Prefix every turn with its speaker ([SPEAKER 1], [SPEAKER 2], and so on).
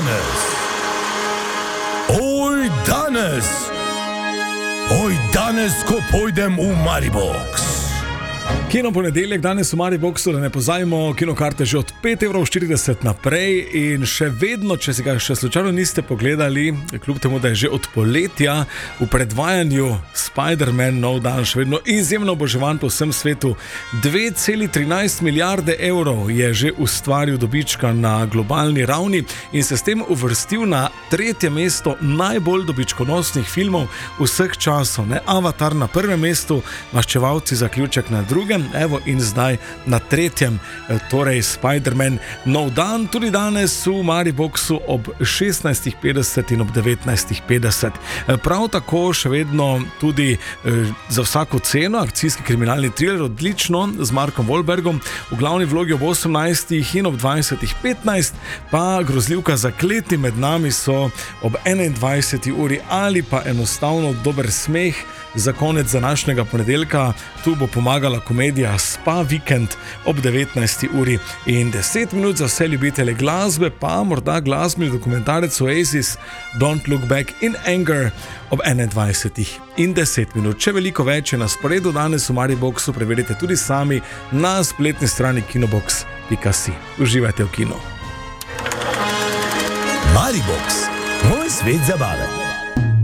[SPEAKER 1] danes, ko pojdem v Maribox.
[SPEAKER 2] Kino ponedeljek, danes v Mariboxu, da ne pozajmo, kinokarte že od 5,40 € naprej in še vedno, če si ga še slučajno niste pogledali, kljub temu, da je že od poletja v predvajanju Spider-Man nov dan še vedno izjemno oboževan po vsem svetu. 2,13 milijarde evrov je že ustvaril dobička na globalni ravni in se s tem uvrstil na 3. mesto najbolj dobičkonosnih filmov vseh časov. Avatar na 1. mestu, Maščevalci zaključek na 2. Evo in zdaj na 3., torej Spider-Man nov dan, tudi danes v Mariboxu ob 16:50 in ob 19:50. Prav tako še vedno tudi Za vsako ceno, akcijski kriminalni thriller, odlično, z Markom Wahlbergom, v glavni vlogi ob 18. in ob 20:15, pa grozljivka Zakleti med nami so ob 21. uri ali pa enostavno Dober smeh za konec današnjega ponedeljka. Tu bo pomagala komedija Spa Vikend ob 19. uri in 10 minut za vse ljubitelje glasbe, pa morda glasbeni dokumentarec Oasis Don't Look Back in Anger ob 21. in 10 minut. Če veliko več je na sporedu danes v Mariboxu, preverite tudi sami na spletni strani kinobox.si. Uživajte v kino.
[SPEAKER 1] Maribox, moj svet zabave.